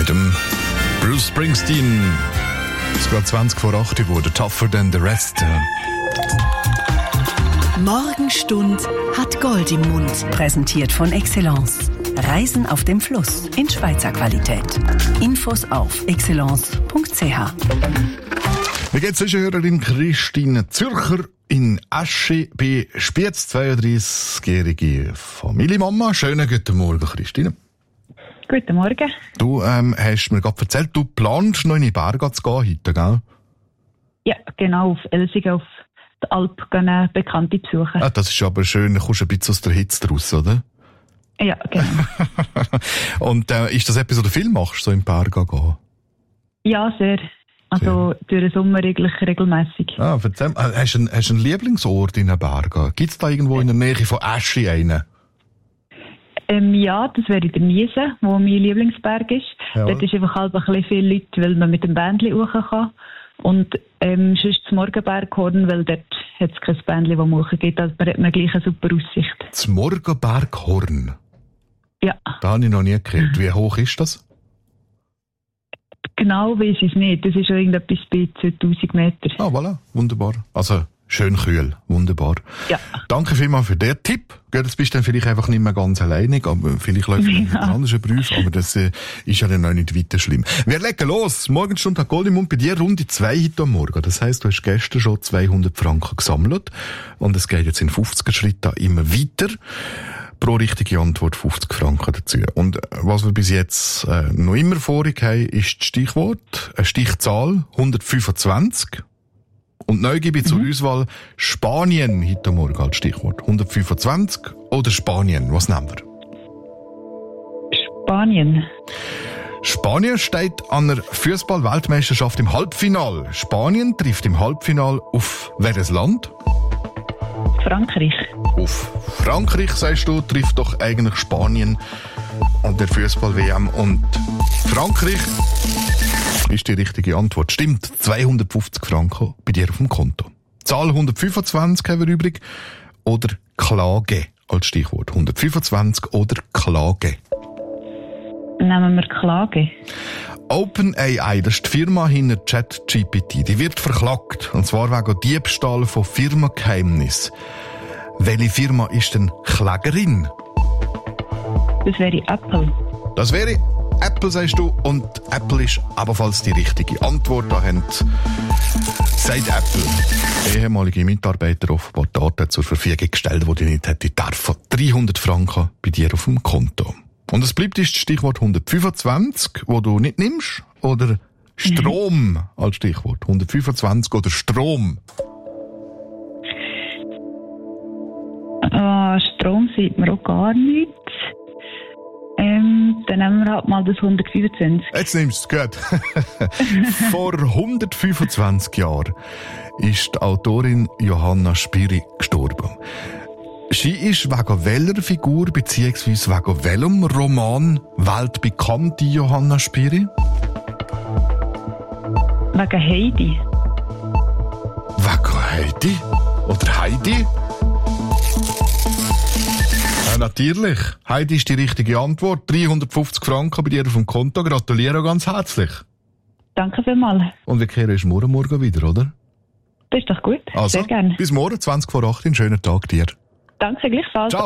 mit dem Bruce Springsteen. Es ist gerade 20 vor 8 geworden, tougher than the rest. Morgenstund hat Gold im Mund. Präsentiert von Excellence. Reisen auf dem Fluss in Schweizer Qualität. Infos auf excellence.ch. Wie geht's Zwischenhörerin Christine Zürcher in Asche bei Spiez, 32-jährige Familienmama. Schönen guten Morgen, Christine. Guten Morgen. Du hast mir gerade erzählt, du planst noch in die Berge zu gehen heute, gell? Ja, genau, auf Elsigen, auf der Alp, eine Bekannte besuchen. Ah, das ist aber schön, du kommst ein bisschen aus der Hitze raus, oder? Ja, genau. Und ist das etwas, was du viel machst, so in die Berge gehen? Ja, sehr. Also durch den Sommer eigentlich regelmässig. Ah, erzähl, hast du einen Lieblingsort in den Bergen? Gibt es da irgendwo in der Nähe von Asche einen? Ja, das wäre in der Niese, wo mein Lieblingsberg ist. Ja. Dort ist einfach halt ein bisschen viele Leute, weil man mit dem Bändli hoch kann. Und sonst das Morgenberghorn, weil dort hat es kein Bändli, das man hochgeht. Also da hat man gleich eine super Aussicht. Das Morgenberghorn? Ja. Da habe ich noch nie gehört. Wie hoch ist das? Genau weiß ich es nicht. Das ist schon irgendetwas bei 2000 Meter. Ah, voilà. Wunderbar. Also schön kühl. Wunderbar. Ja. Danke vielmals für den Tipp. Jetzt bist du dann vielleicht einfach nicht mehr ganz alleinig, aber vielleicht läuft ein anderer Beruf, aber das ist ja dann auch nicht weiter schlimm. Wir legen los. Morgenstunde hat Gold im Mund bei dir Runde 2 heute am Morgen. Das heisst, du hast gestern schon 200 Franken gesammelt und es geht jetzt in 50er Schritten immer weiter. Pro richtige Antwort 50 Franken dazu. Und was wir bis jetzt noch immer vorig haben, ist das Stichwort, eine Stichzahl 125. Und neu gebe ich zur Auswahl Spanien heute Morgen als Stichwort. 125 oder Spanien, was nehmen wir? Spanien. Spanien steht an der Fußball-Weltmeisterschaft im Halbfinale. Spanien trifft im Halbfinale auf welches Land? Frankreich. Auf Frankreich, sagst du, trifft doch eigentlich Spanien an der Fußball-WM. Und Frankreich ist die richtige Antwort. Stimmt, 250 Franken bei dir auf dem Konto. Zahl 125 haben wir übrig. Oder Klage als Stichwort. 125 oder Klage. Nehmen wir Klage. OpenAI, das ist die Firma hinter ChatGPT, die wird verklagt. Und zwar wegen Diebstahl von Firmengeheimnissen. Welche Firma ist denn Klägerin? Das wäre Apple. Das wäre Apple, sagst du, und Apple ist ebenfalls die richtige Antwort. Da haben, sagt Apple, ehemalige Mitarbeiter offenbar Daten zur Verfügung gestellt, die die nicht hätte dürfen. 300 Franken bei dir auf dem Konto. Und es bleibt das Stichwort 125, wo du nicht nimmst, oder Strom als Stichwort. 125 oder Strom. Strom sieht man auch gar nicht. Dann nehmen wir halt mal das 125. Jetzt nimmst du es, gut. Vor 125 Jahren ist die Autorin Johanna Spyri gestorben. Sie ist wegen welcher Figur bzw. wegen welchem Roman weltbekannt, die Johanna Spyri? Wegen Heidi. Wegen Heidi? Oder Heidi? Ja, natürlich. Heidi ist die richtige Antwort. 350 Franken bei dir auf dem Konto. Gratuliere ganz herzlich. Danke vielmals. Und wir kehren uns morgen wieder, oder? Das ist doch gut. Also, sehr gerne. Bis morgen, 20 vor 8. Einen schönen Tag dir. Danke, gleichfalls. Ciao.